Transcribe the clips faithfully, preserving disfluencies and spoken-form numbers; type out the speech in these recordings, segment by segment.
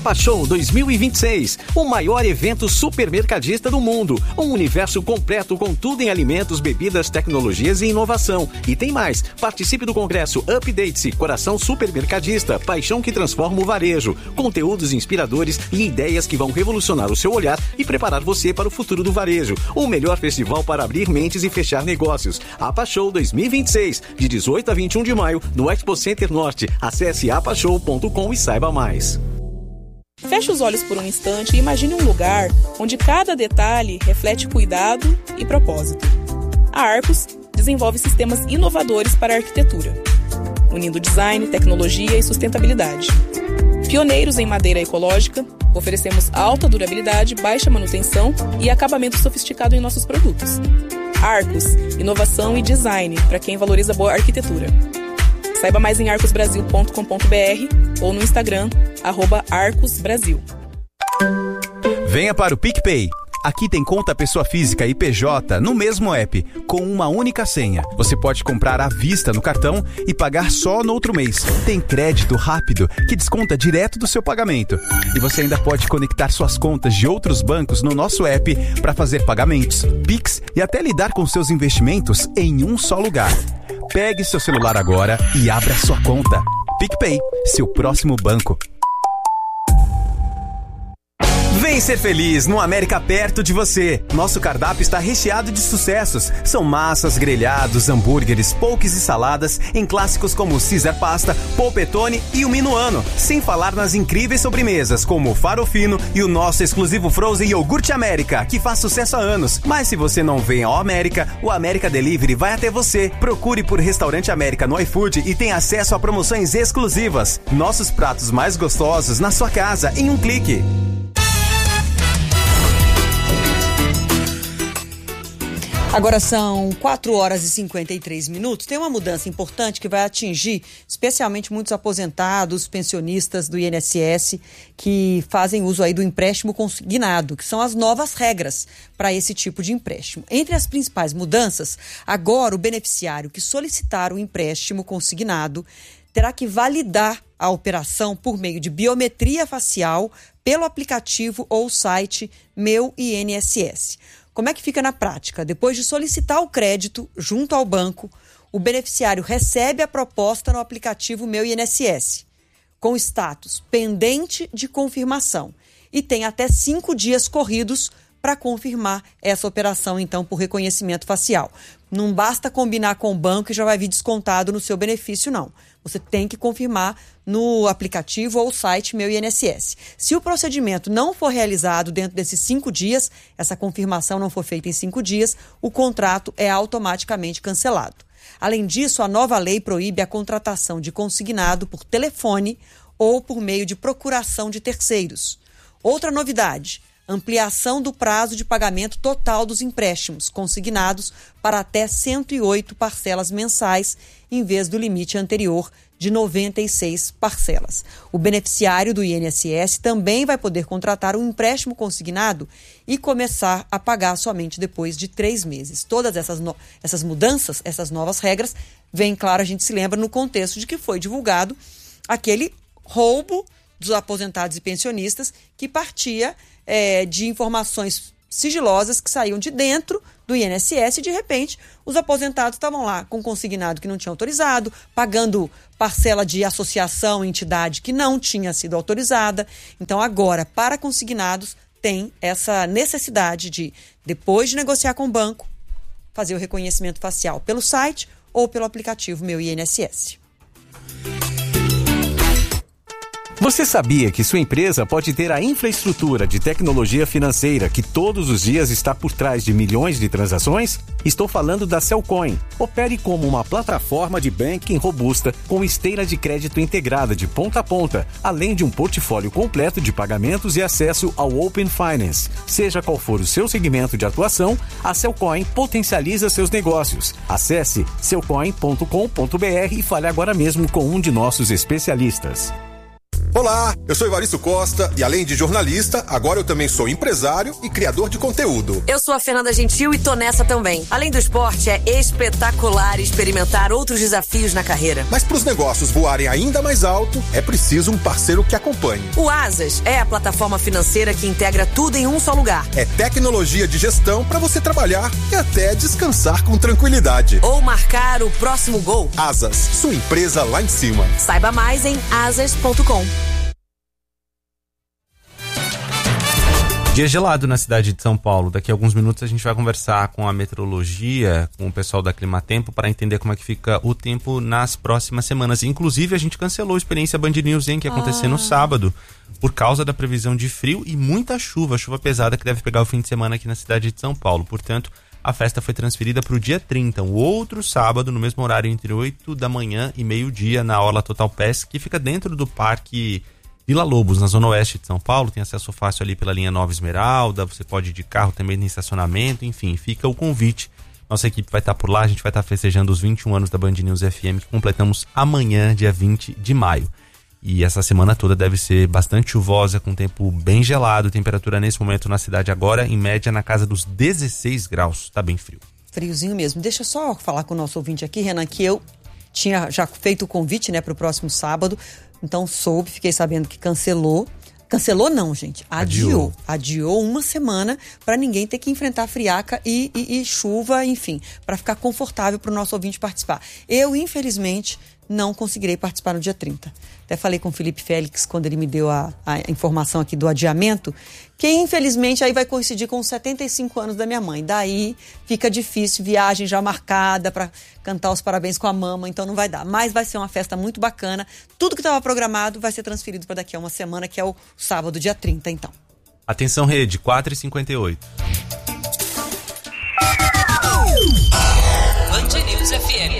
APA Show dois mil e vinte e seis, o maior evento supermercadista do mundo. Um universo completo com tudo em alimentos, bebidas, tecnologias e inovação. E tem mais, participe do congresso Update-se, Coração Supermercadista, paixão que transforma o varejo. Conteúdos inspiradores e ideias que vão revolucionar o seu olhar e preparar você para o futuro do varejo. O melhor festival para abrir mentes e fechar negócios. APA Show dois mil e vinte e seis, de dezoito a vinte e um de maio, no Expo Center Norte. Acesse apa show ponto com e saiba mais. Feche os olhos por um instante e imagine um lugar onde cada detalhe reflete cuidado e propósito. A Arcos desenvolve sistemas inovadores para a arquitetura, unindo design, tecnologia e sustentabilidade. Pioneiros em madeira ecológica, oferecemos alta durabilidade, baixa manutenção e acabamento sofisticado em nossos produtos. Arcos, inovação e design para quem valoriza boa arquitetura. Saiba mais em arcos brasil ponto com ponto b r ou no Instagram, arroba arcosbrasil. Venha para o PicPay. Aqui tem conta pessoa física e P J no mesmo app, com uma única senha. Você pode comprar à vista no cartão e pagar só no outro mês. Tem crédito rápido que desconta direto do seu pagamento. E você ainda pode conectar suas contas de outros bancos no nosso app para fazer pagamentos, Pix e até lidar com seus investimentos em um só lugar. Pegue seu celular agora e abra sua conta. PicPay, seu próximo banco. Vem ser feliz no América perto de você. Nosso cardápio está recheado de sucessos. São massas, grelhados, hambúrgueres, poques e saladas em clássicos como Caesar Pasta, Polpettone e o Minuano. Sem falar nas incríveis sobremesas como o Farofino e o nosso exclusivo Frozen Iogurte América, que faz sucesso há anos. Mas se você não vem ao América, o América Delivery vai até você. Procure por Restaurante América no iFood e tenha acesso a promoções exclusivas. Nossos pratos mais gostosos na sua casa em um clique. Agora são quatro horas e cinquenta e três minutos. Tem uma mudança importante que vai atingir especialmente muitos aposentados, pensionistas do I N S S que fazem uso aí do empréstimo consignado, que são as novas regras para esse tipo de empréstimo. Entre as principais mudanças, agora o beneficiário que solicitar o empréstimo consignado terá que validar a operação por meio de biometria facial pelo aplicativo ou site Meu I N S S. Como é que fica na prática? Depois de solicitar o crédito junto ao banco, o beneficiário recebe a proposta no aplicativo Meu I N S S, com status pendente de confirmação, e tem até cinco dias corridos para confirmar essa operação, então, por reconhecimento facial. Não basta combinar com o banco e já vai vir descontado no seu benefício, não. Você tem que confirmar no aplicativo ou site Meu I N S S. Se o procedimento não for realizado dentro desses cinco dias, essa confirmação não for feita em cinco dias, o contrato é automaticamente cancelado. Além disso, a nova lei proíbe a contratação de consignado por telefone ou por meio de procuração de terceiros. Outra novidade: ampliação do prazo de pagamento total dos empréstimos consignados para até cento e oito parcelas mensais, em vez do limite anterior de noventa e seis parcelas. O beneficiário do I N S S também vai poder contratar um empréstimo consignado e começar a pagar somente depois de três meses. Todas essas, no... essas mudanças, essas novas regras, vêm, claro, a gente se lembra no contexto de que foi divulgado aquele roubo dos aposentados e pensionistas que partia é, de informações sigilosas que saíam de dentro do I N S S e, de repente, os aposentados estavam lá com consignado que não tinha autorizado, pagando parcela de associação, entidade que não tinha sido autorizada. Então, agora, para consignados, tem essa necessidade de, depois de negociar com o banco, fazer o reconhecimento facial pelo site ou pelo aplicativo Meu I N S S. Você sabia que sua empresa pode ter a infraestrutura de tecnologia financeira que todos os dias está por trás de milhões de transações? Estou falando da Cellcoin. Opere como uma plataforma de banking robusta com esteira de crédito integrada de ponta a ponta, além de um portfólio completo de pagamentos e acesso ao Open Finance. Seja qual for o seu segmento de atuação, a Cellcoin potencializa seus negócios. Acesse cellcoin ponto com ponto b r e fale agora mesmo com um de nossos especialistas. Olá, eu sou Evaristo Costa e além de jornalista, agora eu também sou empresário e criador de conteúdo. Eu sou a Fernanda Gentil e tô nessa também. Além do esporte, é espetacular experimentar outros desafios na carreira. Mas para os negócios voarem ainda mais alto, é preciso um parceiro que acompanhe. O Asas é a plataforma financeira que integra tudo em um só lugar. É tecnologia de gestão para você trabalhar e até descansar com tranquilidade. Ou marcar o próximo gol. Asas, sua empresa lá em cima. Saiba mais em asas ponto com. Dia gelado na cidade de São Paulo. Daqui a alguns minutos a gente vai conversar com a meteorologia, com o pessoal da Climatempo, para entender como é que fica o tempo nas próximas semanas. Inclusive, a gente cancelou a experiência Band News, hein, que ia acontecer ah. no sábado, por causa da previsão de frio e muita chuva, chuva pesada que deve pegar o fim de semana aqui na cidade de São Paulo. Portanto, a festa foi transferida para o dia trinta, o outro sábado, no mesmo horário, entre oito da manhã e meio-dia, na Orla Total Pass, que fica dentro do Parque Vila Lobos, na zona oeste de São Paulo. Tem acesso fácil ali pela linha Nova Esmeralda, você pode ir de carro também no estacionamento, enfim, fica o convite. Nossa equipe vai estar por lá, a gente vai estar festejando os vinte e um anos da Band News F M, que completamos amanhã, dia vinte de maio. E essa semana toda deve ser bastante chuvosa, com tempo bem gelado, temperatura nesse momento na cidade agora, em média, na casa dos dezesseis graus, tá bem frio. Friozinho mesmo. Deixa eu só falar com o nosso ouvinte aqui, Renan, que eu tinha já feito o convite, né, para o próximo sábado. Então soube, fiquei sabendo que cancelou. Cancelou não, gente. Adiou. Adiou, Adiou uma semana para ninguém ter que enfrentar friaca e, e, e chuva, enfim, para ficar confortável para o nosso ouvinte participar. Eu, infelizmente, não conseguirei participar no dia trinta. Até falei com o Felipe Félix quando ele me deu a, a informação aqui do adiamento, que infelizmente aí vai coincidir com os setenta e cinco anos da minha mãe. Daí fica difícil, viagem já marcada para cantar os parabéns com a mama, então não vai dar. Mas vai ser uma festa muito bacana. Tudo que estava programado vai ser transferido para daqui a uma semana, que é o sábado, dia trinta, então. Atenção, rede, quatro e cinquenta e oito. Band News F M.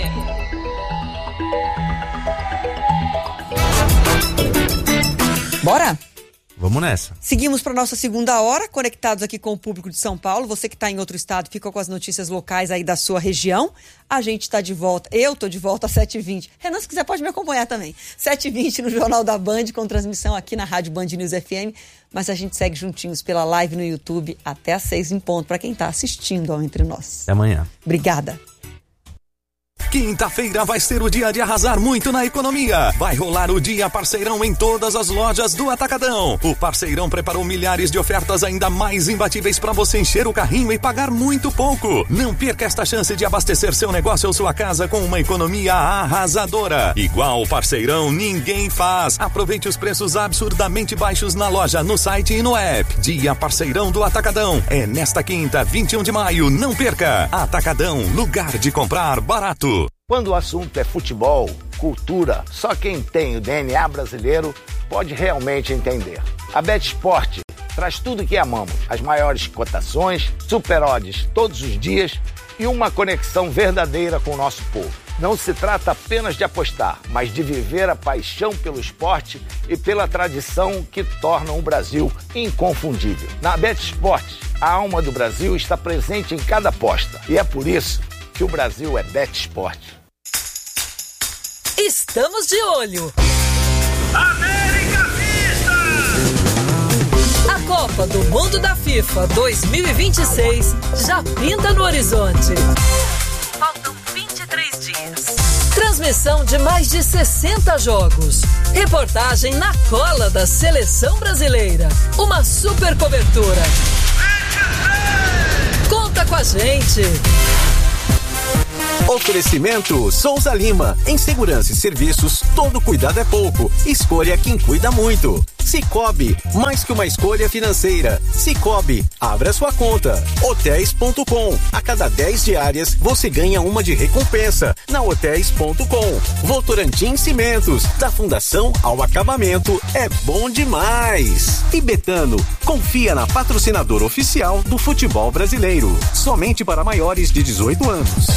Bora? Vamos nessa. Seguimos para nossa segunda hora, conectados aqui com o público de São Paulo. Você que está em outro estado, fica com as notícias locais aí da sua região. A gente está de volta, eu estou de volta às sete e vinte. Renan, se quiser pode me acompanhar também. sete e vinte no Jornal da Band, com transmissão aqui na Rádio Band News F M. Mas a gente segue juntinhos pela live no YouTube até às seis em ponto, para quem está assistindo ao Entre Nós. Até amanhã. Obrigada. Quinta-feira vai ser o dia de arrasar muito na economia. Vai rolar o Dia Parceirão em todas as lojas do Atacadão. O Parceirão preparou milhares de ofertas ainda mais imbatíveis para você encher o carrinho e pagar muito pouco. Não perca esta chance de abastecer seu negócio ou sua casa com uma economia arrasadora. Igual o Parceirão ninguém faz. Aproveite os preços absurdamente baixos na loja, no site e no app. Dia Parceirão do Atacadão. É nesta quinta, vinte e um de maio. Não perca. Atacadão, lugar de comprar barato. Quando o assunto é futebol, cultura, só quem tem o D N A brasileiro pode realmente entender. A BetSport traz tudo o que amamos, as maiores cotações, super odds todos os dias e uma conexão verdadeira com o nosso povo. Não se trata apenas de apostar, mas de viver a paixão pelo esporte e pela tradição que tornam o Brasil inconfundível. Na BetSport, a alma do Brasil está presente em cada aposta e é por isso que o Brasil é BetSport. Estamos de olho. América Vista! A Copa do Mundo da FIFA dois mil e vinte e seis já pinta no horizonte. Faltam vinte e três dias. Transmissão de mais de sessenta jogos. Reportagem na cola da seleção brasileira. Uma super cobertura. Conta com a gente. Oferecimento Souza Lima. Em segurança e serviços, todo cuidado é pouco. Escolha quem cuida muito. Cicobi, mais que uma escolha financeira. Cicobi, abra sua conta. Hotéis ponto com. A cada dez diárias, você ganha uma de recompensa. Na Hotéis ponto com. Votorantim Cimentos. Da fundação ao acabamento, é bom demais. E Betano, confia na patrocinadora oficial do futebol brasileiro. Somente para maiores de dezoito anos.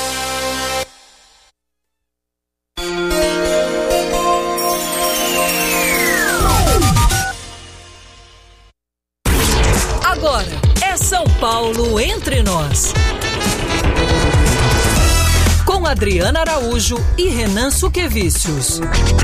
Agora é São Paulo Entre Nós. Com com Adriana Araújo e Renan Suquevicius.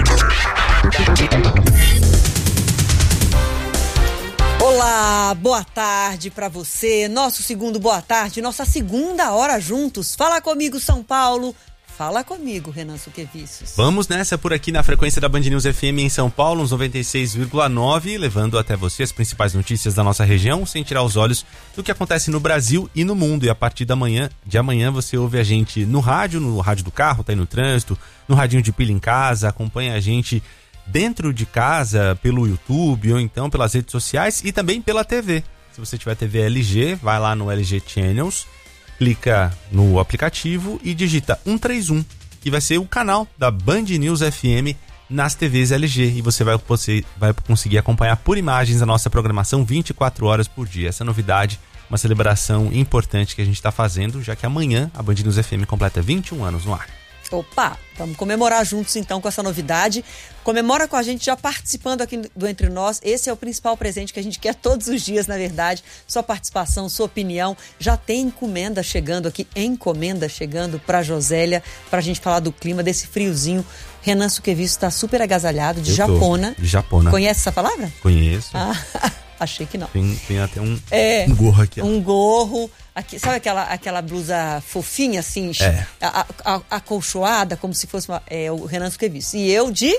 Olá, boa tarde para você. Nosso segundo boa tarde, nossa segunda hora juntos. Fala comigo, São Paulo. Fala comigo, Renan Suquevicius. Vamos nessa por aqui na frequência da Band News F M em São Paulo, uns noventa e seis vírgula nove, levando até você as principais notícias da nossa região, sem tirar os olhos do que acontece no Brasil e no mundo. E a partir da manhã, de amanhã você ouve a gente no rádio, no rádio do carro, tá aí no trânsito, no radinho de pilha em casa, acompanha a gente dentro de casa, pelo YouTube ou então pelas redes sociais e também pela T V. Se você tiver T V L G, vai lá no L G Channels, clica no aplicativo e digita um três um, que vai ser o canal da Band News F M nas T Vs L G. E você vai, você vai conseguir acompanhar por imagens a nossa programação vinte e quatro horas por dia. Essa novidade, uma celebração importante que a gente está fazendo, já que amanhã a Band News F M completa vinte e um anos no ar. Opa, vamos comemorar juntos então com essa novidade. Comemora com a gente já participando aqui do Entre Nós. Esse é o principal presente que a gente quer todos os dias, na verdade. Sua participação, sua opinião. Já tem encomenda chegando aqui, encomenda chegando para Josélia, para a gente falar do clima, desse friozinho. Renan Suquevicius está super agasalhado, de japona. De japona. Conhece essa palavra? Conheço. Ah, achei que não. Tem, tem até um, é, um gorro aqui. Ó. Um gorro. Aqui, sabe aquela, aquela blusa fofinha, assim, é. a, a, acolchoada, como se fosse uma, é, o Renan Suquevicius. E eu de...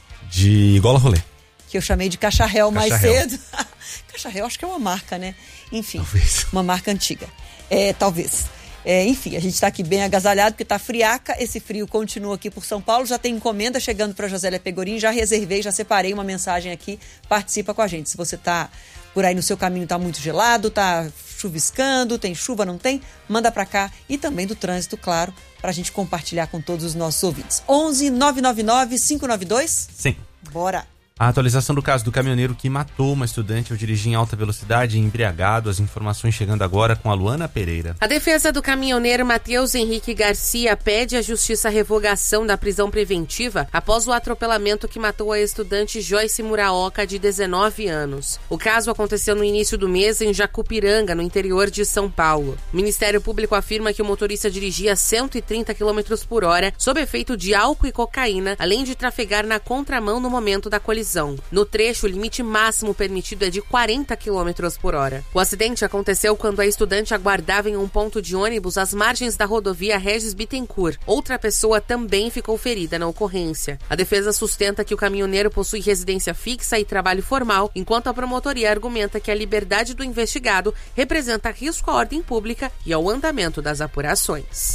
De gola rolê. Que eu chamei de cacharel mais Cacharel. cedo. Cacharel acho que é uma marca, né? Enfim, talvez. Uma marca antiga. É, talvez. É, enfim, a gente está aqui bem agasalhado, porque está friaca. Esse frio continua aqui por São Paulo. Já tem encomenda chegando para Josélia Pegorim. Já reservei, já separei uma mensagem aqui. Participa com a gente. Se você está por aí no seu caminho, está muito gelado, está chuviscando, tem chuva, não tem? Manda para cá. E também do trânsito, claro, para a gente compartilhar com todos os nossos ouvintes. onze nove nove nove cinco nove dois? Sim. Bora! A atualização do caso do caminhoneiro que matou uma estudante ao dirigir em alta velocidade e embriagado. As informações chegando agora com a Luana Pereira. A defesa do caminhoneiro Matheus Henrique Garcia pede à justiça a revogação da prisão preventiva após o atropelamento que matou a estudante Joyce Muraoka, de dezenove anos. O caso aconteceu no início do mês em Jacupiranga, no interior de São Paulo. O Ministério Público afirma que o motorista dirigia a cento e trinta quilômetros por hora sob efeito de álcool e cocaína, além de trafegar na contramão no momento da colisão. No trecho, o limite máximo permitido é de quarenta quilômetros por hora. O acidente aconteceu quando a estudante aguardava em um ponto de ônibus às margens da rodovia Regis Bittencourt. Outra pessoa também ficou ferida na ocorrência. A defesa sustenta que o caminhoneiro possui residência fixa e trabalho formal, enquanto a promotoria argumenta que a liberdade do investigado representa risco à ordem pública e ao andamento das apurações.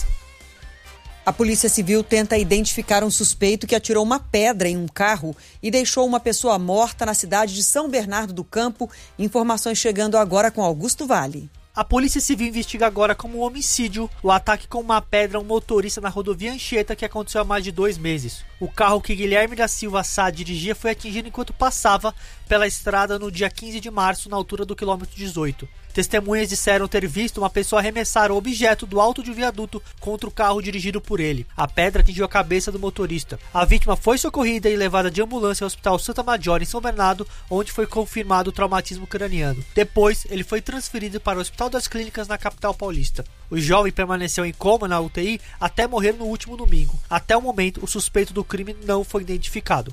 A Polícia Civil tenta identificar um suspeito que atirou uma pedra em um carro e deixou uma pessoa morta na cidade de São Bernardo do Campo. Informações chegando agora com Augusto Vale. A Polícia Civil investiga agora como um homicídio o ataque com uma pedra a um motorista na rodovia Anchieta, que aconteceu há mais de dois meses. O carro que Guilherme da Silva Sá dirigia foi atingido enquanto passava pela estrada no dia quinze de março, na altura do quilômetro dezoito. Testemunhas disseram ter visto uma pessoa arremessar o objeto do alto de um viaduto contra o carro dirigido por ele. A pedra atingiu a cabeça do motorista. A vítima foi socorrida e levada de ambulância ao Hospital Santa Maggiore, em São Bernardo, onde foi confirmado o traumatismo craniano. Depois, ele foi transferido para o Hospital das Clínicas, na capital paulista. O jovem permaneceu em coma na U T I até morrer no último domingo. Até o momento, o suspeito do crime não foi identificado.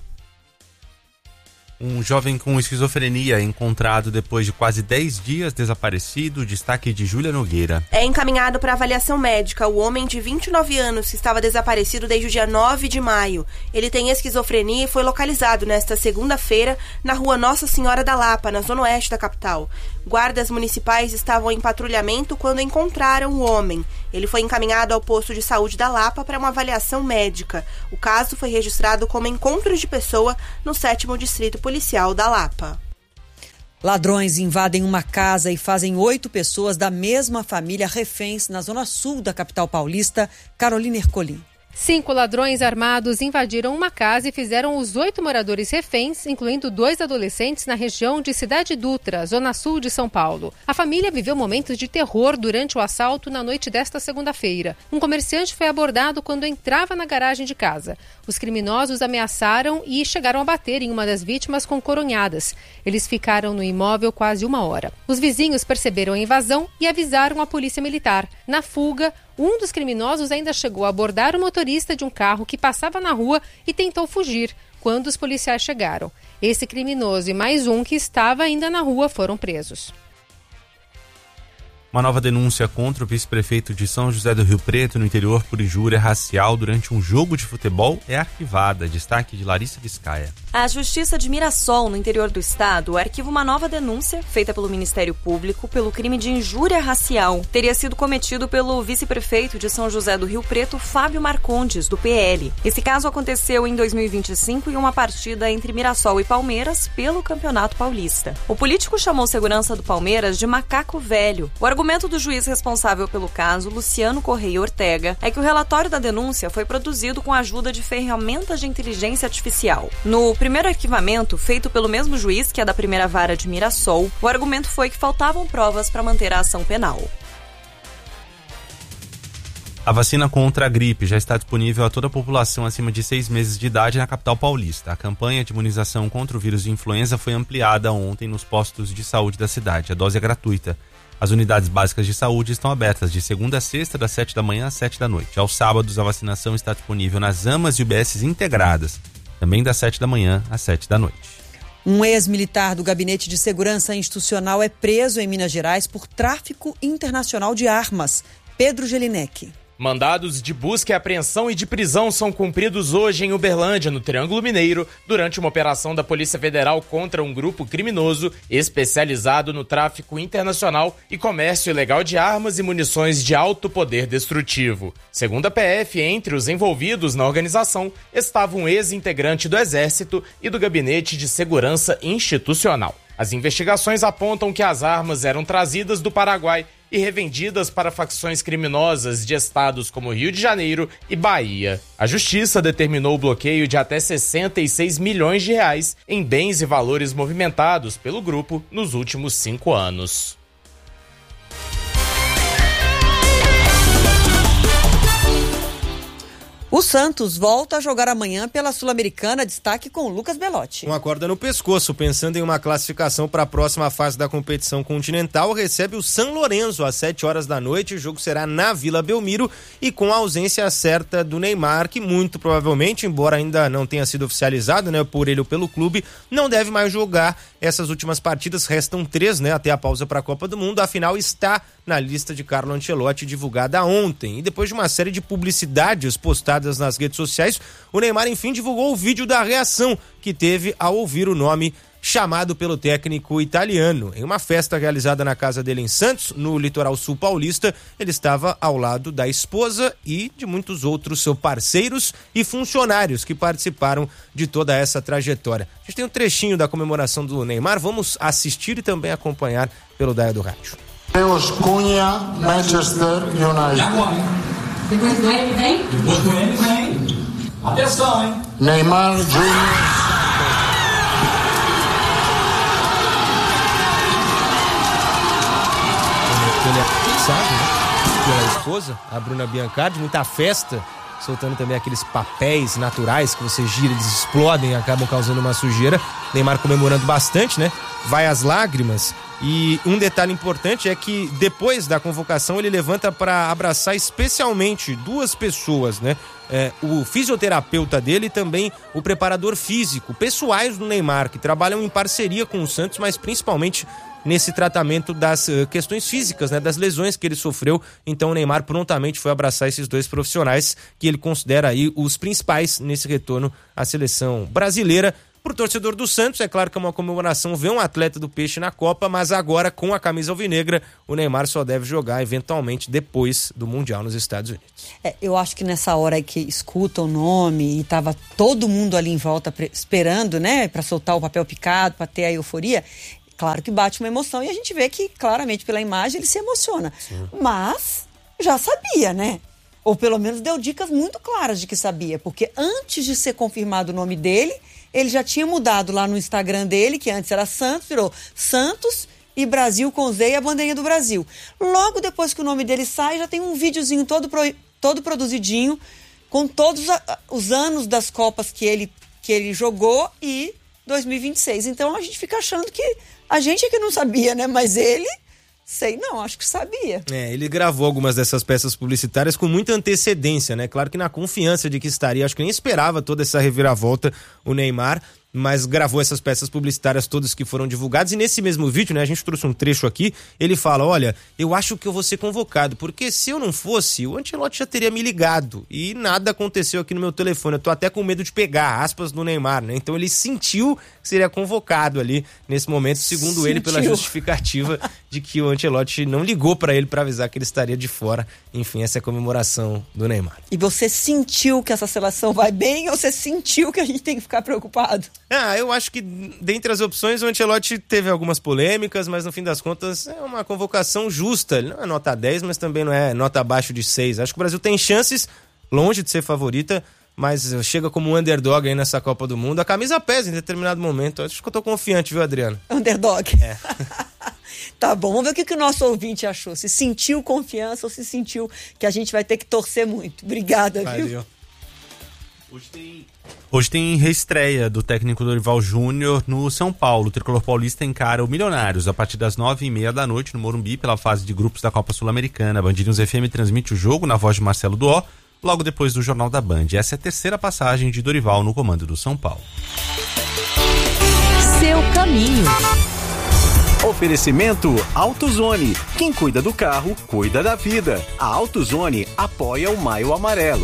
Um jovem com esquizofrenia encontrado depois de quase dez dias desaparecido. Destaque de Júlia Nogueira. É encaminhado para avaliação médica o homem de vinte e nove anos que estava desaparecido desde o dia nove de maio. Ele tem esquizofrenia e foi localizado nesta segunda-feira na rua Nossa Senhora da Lapa, na zona oeste da capital. Guardas municipais estavam em patrulhamento quando encontraram o homem. Ele foi encaminhado ao posto de saúde da Lapa para uma avaliação médica. O caso foi registrado como encontro de pessoa no sétimo Distrito Policial da Lapa. Ladrões invadem uma casa e fazem oito pessoas da mesma família reféns na zona sul da capital paulista. Carolina Ercolim. Cinco ladrões armados invadiram uma casa e fizeram os oito moradores reféns, incluindo dois adolescentes, na região de Cidade Dutra, zona sul de São Paulo. A família viveu momentos de terror durante o assalto na noite desta segunda-feira. Um comerciante foi abordado quando entrava na garagem de casa. Os criminosos ameaçaram e chegaram a bater em uma das vítimas com coronhadas. Eles ficaram no imóvel quase uma hora. Os vizinhos perceberam a invasão e avisaram a polícia militar. Na fuga, Um dos criminosos ainda chegou a abordar o motorista de um carro que passava na rua e tentou fugir quando os policiais chegaram. Esse criminoso e mais um que estava ainda na rua foram presos. Uma nova denúncia contra o vice-prefeito de São José do Rio Preto, no interior, por injúria racial durante um jogo de futebol é arquivada. Destaque de Larissa Vizcaia. A Justiça de Mirassol, no interior do estado, arquiva uma nova denúncia feita pelo Ministério Público pelo crime de injúria racial. Teria sido cometido pelo vice-prefeito de São José do Rio Preto, Fábio Marcondes, do P L. Esse caso aconteceu em dois mil e vinte e cinco em uma partida entre Mirassol e Palmeiras pelo Campeonato Paulista. O político chamou segurança do Palmeiras de macaco velho. O argumento O argumento do juiz responsável pelo caso, Luciano Correia Ortega, é que o relatório da denúncia foi produzido com a ajuda de ferramentas de inteligência artificial. No primeiro arquivamento, feito pelo mesmo juiz, que é da primeira vara de Mirassol, o argumento foi que faltavam provas para manter a ação penal. A vacina contra a gripe já está disponível a toda a população acima de seis meses de idade na capital paulista. A campanha de imunização contra o vírus de influenza foi ampliada ontem nos postos de saúde da cidade. A dose é gratuita. As unidades básicas de saúde estão abertas de segunda a sexta, das sete da manhã às sete da noite. Aos sábados, a vacinação está disponível nas AMAs e U B S integradas, também das sete da manhã às sete da noite. Um ex-militar do Gabinete de Segurança Institucional é preso em Minas Gerais por tráfico internacional de armas. Pedro Gelinek. Mandados de busca e apreensão e de prisão são cumpridos hoje em Uberlândia, no Triângulo Mineiro, durante uma operação da Polícia Federal contra um grupo criminoso especializado no tráfico internacional e comércio ilegal de armas e munições de alto poder destrutivo. Segundo a P F, entre os envolvidos na organização estava um ex-integrante do Exército e do Gabinete de Segurança Institucional. As investigações apontam que as armas eram trazidas do Paraguai e revendidas para facções criminosas de estados como Rio de Janeiro e Bahia. A Justiça determinou o bloqueio de até sessenta e seis milhões de reais em bens e valores movimentados pelo grupo nos últimos cinco anos. O Santos volta a jogar amanhã pela Sul-Americana, destaque com Lucas Belotti. Uma corda no pescoço, pensando em uma classificação para a próxima fase da competição continental, recebe o São Lourenço às sete horas da noite. O jogo será na Vila Belmiro e com a ausência certa do Neymar, que muito provavelmente, embora ainda não tenha sido oficializado, né, por ele ou pelo clube, não deve mais jogar essas últimas partidas. Restam três, né, até a pausa para a Copa do Mundo. Afinal, está na lista de Carlo Ancelotti divulgada ontem. E depois de uma série de publicidades postadas nas redes sociais, o Neymar enfim divulgou o vídeo da reação que teve ao ouvir o nome chamado pelo técnico italiano. Em uma festa realizada na casa dele em Santos, no litoral sul paulista, ele estava ao lado da esposa e de muitos outros seus parceiros e funcionários que participaram de toda essa trajetória. A gente tem um trechinho da comemoração do Neymar, vamos assistir e também acompanhar pelo Daia do Rádio. Mateus Cunha, Manchester United. Depois do N vem? Depois do N vem. Atenção, hein? Neymar Júnior. Ele é sabe, né? Pela esposa, a Bruna Biancardi, muita festa, soltando também aqueles papéis naturais que você gira, eles explodem e acabam causando uma sujeira. Neymar comemorando bastante, né? Vai às lágrimas. E um detalhe importante é que depois da convocação ele levanta para abraçar especialmente duas pessoas, né? É, o fisioterapeuta dele e também o preparador físico, pessoais do Neymar, que trabalham em parceria com o Santos, mas principalmente nesse tratamento das uh, questões físicas, né, das lesões que ele sofreu. Então o Neymar prontamente foi abraçar esses dois profissionais que ele considera aí os principais nesse retorno à seleção brasileira. Pro torcedor do Santos, é claro que é uma comemoração ver um atleta do Peixe na Copa, mas agora com a camisa alvinegra, o Neymar só deve jogar eventualmente depois do Mundial nos Estados Unidos. É, eu acho que nessa hora aí que escuta o nome e tava todo mundo ali em volta pre- esperando, né, para soltar o papel picado, para ter a euforia, claro que bate uma emoção e a gente vê que claramente pela imagem ele se emociona. Sim. Mas já sabia, né? Ou pelo menos deu dicas muito claras de que sabia, porque antes de ser confirmado o nome dele, ele já tinha mudado lá no Instagram dele, que antes era Santos, virou Santos e Brasil com Z e a bandeirinha do Brasil. Logo depois que o nome dele sai, já tem um videozinho todo, pro, todo produzidinho, com todos a, os anos das Copas que ele, que ele jogou e dois mil e vinte e seis. Então a gente fica achando que a gente é que não sabia, né? Mas ele Sei não, acho que sabia. É, ele gravou algumas dessas peças publicitárias com muita antecedência, né? Claro que na confiança de que estaria, acho que nem esperava toda essa reviravolta o Neymar, mas gravou essas peças publicitárias todas que foram divulgadas, e nesse mesmo vídeo, né, a gente trouxe um trecho aqui, ele fala, olha, eu acho que eu vou ser convocado, porque se eu não fosse, o Ancelotti já teria me ligado, e nada aconteceu aqui no meu telefone, eu tô até com medo de pegar, aspas do Neymar, né, então ele sentiu que seria convocado ali, nesse momento, segundo sentiu. ele, pela justificativa de que o Ancelotti não ligou pra ele pra avisar que ele estaria de fora, enfim, essa é a comemoração do Neymar. E você sentiu que essa seleção vai bem, ou você sentiu que a gente tem que ficar preocupado? Ah, eu acho que dentre as opções o Ancelotti teve algumas polêmicas, mas no fim das contas é uma convocação justa. Ele não é nota dez, mas também não é nota abaixo de seis. Acho que o Brasil tem chances, longe de ser favorita, mas chega como um underdog aí nessa Copa do Mundo. A camisa pesa em determinado momento. Acho que eu tô confiante, viu, Adriano? Underdog. É. Tá bom, vamos ver o que, que o nosso ouvinte achou. Se sentiu confiança ou se sentiu que a gente vai ter que torcer muito. Obrigada, Valeu. viu? Hoje tem... Hoje tem reestreia do técnico Dorival Júnior no São Paulo. O tricolor paulista encara o Milionários a partir das nove e meia da noite no Morumbi pela fase de grupos da Copa Sul-Americana. A Band News F M transmite o jogo na voz de Marcelo Duó, logo depois do Jornal da Band. Essa é a terceira passagem de Dorival no comando do São Paulo. Seu caminho. Oferecimento AutoZone. Quem cuida do carro, cuida da vida. A AutoZone apoia o Maio Amarelo.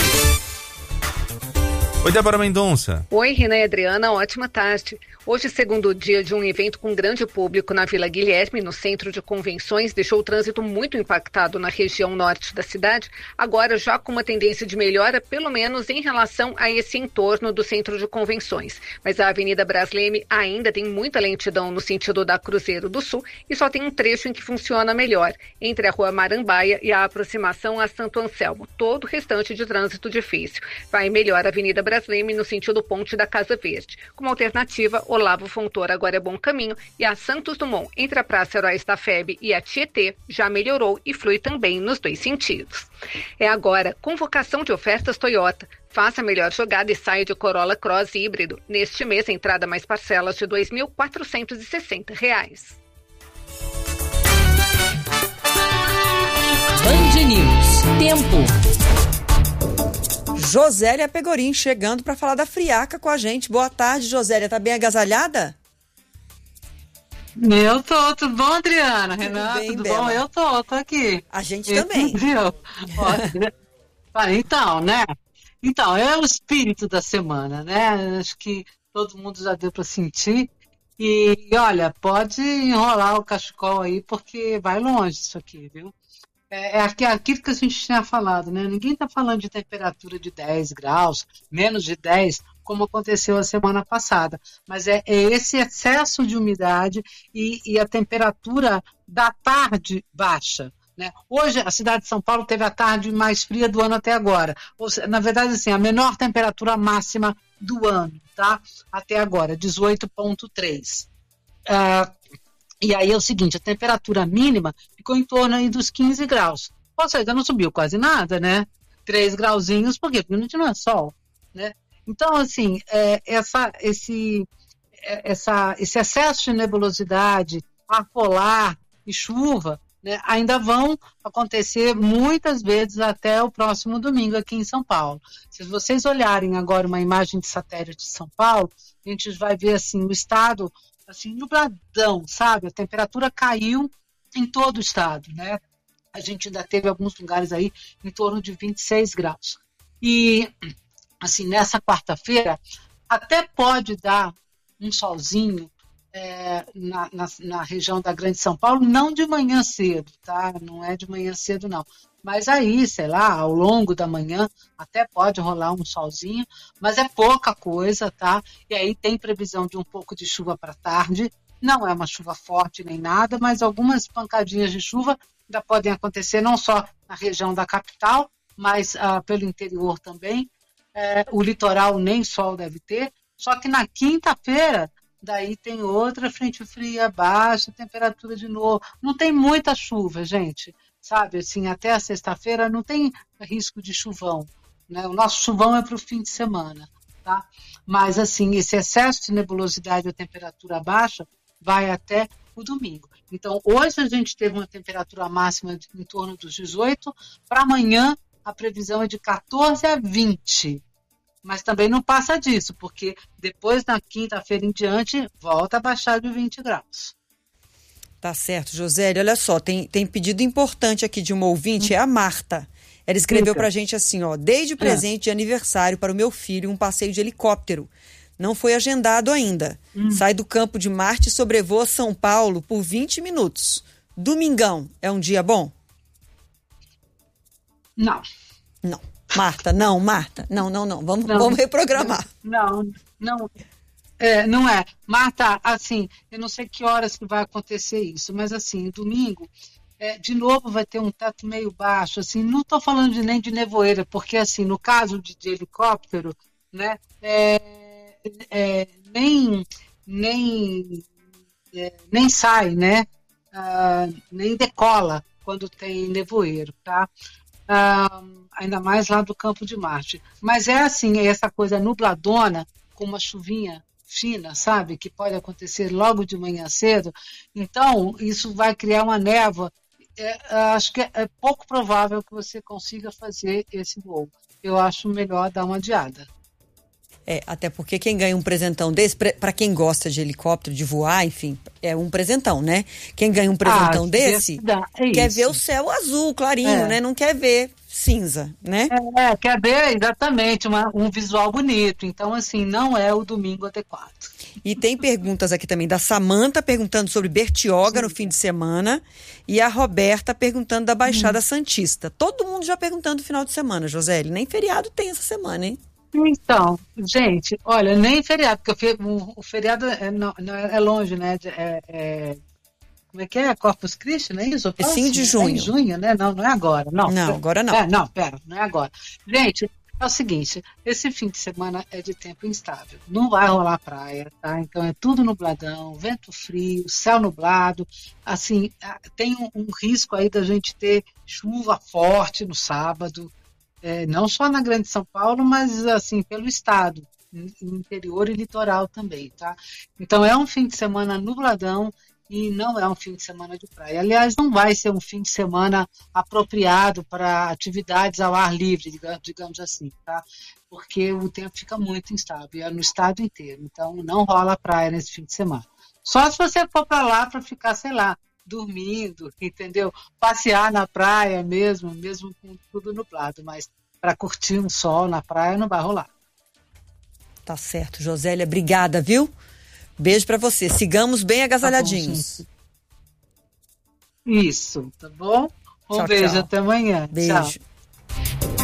Oi, Débora Mendonça. Oi, Renan e Adriana, ótima tarde. Hoje, segundo dia de um evento com grande público na Vila Guilherme, no centro de convenções, deixou o trânsito muito impactado na região norte da cidade, agora já com uma tendência de melhora, pelo menos em relação a esse entorno do centro de convenções. Mas a Avenida Brasleme ainda tem muita lentidão no sentido da Cruzeiro do Sul e só tem um trecho em que funciona melhor, entre a Rua Marambaia e a aproximação a Santo Anselmo. Todo o restante de trânsito difícil. Vai melhor a Avenida Brasleme no sentido Ponte da Casa Verde. Como alternativa, Olavo Fontoura agora é bom caminho e a Santos Dumont entre a Praça Heróis da F E B e a Tietê já melhorou e flui também nos dois sentidos. É agora convocação de ofertas Toyota. Faça a melhor jogada e saia de Corolla Cross híbrido. Neste mês, entrada mais parcelas de dois mil quatrocentos e sessenta reais. Band News. Tempo. Josélia Pegorim chegando para falar da friaca com a gente. Boa tarde, Josélia. Tá bem agasalhada? Eu tô, tudo bom, Adriana? Tudo Renata, bem, tudo Bela? bom? Eu tô, tô aqui. A gente Eu, também. Viu? Olha, então, né? Então, é o espírito da semana, né? Acho que todo mundo já deu para sentir. E, olha, pode enrolar o cachecol aí, porque vai longe isso aqui, viu? É, é aquilo que a gente tinha falado, né? Ninguém está falando de temperatura de dez graus, menos de dez, como aconteceu a semana passada. Mas é, é esse excesso de umidade e, e a temperatura da tarde baixa. Né? Hoje, a cidade de São Paulo teve a tarde mais fria do ano até agora. Ou seja, na verdade, assim, a menor temperatura máxima do ano, tá? Até agora, dezoito vírgula três. Uh, E aí é o seguinte, a temperatura mínima ficou em torno aí dos quinze graus. Ou seja, não subiu quase nada, né? três grauzinhos, por quê? Porque não é sol, né? Então, assim, é, essa, esse, é, essa, esse excesso de nebulosidade, ar polar e chuva, né, ainda vão acontecer muitas vezes até o próximo domingo aqui em São Paulo. Se vocês olharem agora uma imagem de satélite de São Paulo, a gente vai ver, assim, o estado... assim, nubladão, sabe? A temperatura caiu em todo o estado, né? A gente ainda teve alguns lugares aí em torno de vinte e seis graus. E, assim, nessa quarta-feira, até pode dar um solzinho é, na, na, na região da Grande São Paulo, não de manhã cedo, tá? Não é de manhã cedo, não. Mas aí, sei lá, ao longo da manhã, até pode rolar um solzinho, mas é pouca coisa, tá? E aí tem previsão de um pouco de chuva para tarde, não é uma chuva forte nem nada, mas algumas pancadinhas de chuva ainda podem acontecer, não só na região da capital, mas ah, pelo interior também. É, o litoral nem sol deve ter, só que na quinta-feira, daí tem outra frente fria, baixa temperatura de novo. Não tem muita chuva, gente. Sabe, assim, até a sexta-feira não tem risco de chuvão, né? O nosso chuvão é para o fim de semana, tá? Mas, assim, esse excesso de nebulosidade e a temperatura baixa vai até o domingo. Então, hoje a gente teve uma temperatura máxima de, em torno dos dezoito, para amanhã a previsão é de catorze a vinte. Mas também não passa disso, porque depois, na quinta-feira em diante, volta a baixar de vinte graus. Tá certo, Josélia. Olha só, tem, tem pedido importante aqui de uma ouvinte, hum. é a Marta. Ela escreveu Fica. pra gente assim, ó, desde presente é. de aniversário para o meu filho um passeio de helicóptero. Não foi agendado ainda. Hum. Sai do Campo de Marte e sobrevoa São Paulo por vinte minutos. Domingão, é um dia bom? Não. Não. Marta, não, Marta. Não, não, não. Vamos, não, vamos reprogramar. Não, não. É, não é. Marta, assim, eu não sei que horas que vai acontecer isso, mas assim, domingo, é, de novo vai ter um teto meio baixo, assim, não estou falando de, nem de nevoeira, porque assim, no caso de, de helicóptero, né, é, é, nem, nem, é, nem sai, né, ah, nem decola quando tem nevoeiro, tá? Ah, ainda mais lá do Campo de Marte. Mas é assim, é essa coisa nubladona, com uma chuvinha fina, sabe? Que pode acontecer logo de manhã cedo. Então, isso vai criar uma névoa. É, acho que é, é pouco provável que você consiga fazer esse voo. Eu acho melhor dar uma adiada. É, até porque quem ganha um presentão desse, para quem gosta de helicóptero, de voar, enfim, é um presentão, né? Quem ganha um presentão ah, desse, é quer ver o céu azul, clarinho, é. né? Não quer ver cinza, né? É, quer ver exatamente uma, um visual bonito. Então, assim, não é o domingo adequado. E tem perguntas aqui também da Samanta perguntando sobre Bertioga Sim. no fim de semana e a Roberta perguntando da Baixada hum. Santista. Todo mundo já perguntando no final de semana, Josélia. Nem feriado tem essa semana, hein? Então, gente, olha, nem feriado, porque o, o feriado é, não, não é longe, né? É, é, como é que é? Corpus Christi, não é isso? É cinco de junho. É em junho, né? Não, não é agora. Não, não agora não. É, não, pera, não é agora. Gente, é o seguinte, esse fim de semana é de tempo instável. Não vai rolar praia, tá? Então é tudo nubladão, vento frio, céu nublado. Assim, tem um, um risco aí da gente ter chuva forte no sábado. É, não só na Grande São Paulo, mas assim, pelo estado, interior e litoral também, tá? Então é um fim de semana nubladão e não é um fim de semana de praia. Aliás, não vai ser um fim de semana apropriado para atividades ao ar livre, digamos assim, tá? Porque o tempo fica muito instável, é no estado inteiro. Então não rola praia nesse fim de semana. Só se você for para lá para ficar, sei lá, dormindo, entendeu? Passear na praia mesmo, mesmo com tudo nublado, mas para curtir um sol na praia não vai rolar. Tá certo, Josélia, obrigada, viu? Beijo para você. Sigamos bem agasalhadinhos. Tá bom, isso, tá bom? Um tchau, beijo, tchau. Até amanhã. Beijo. Tchau.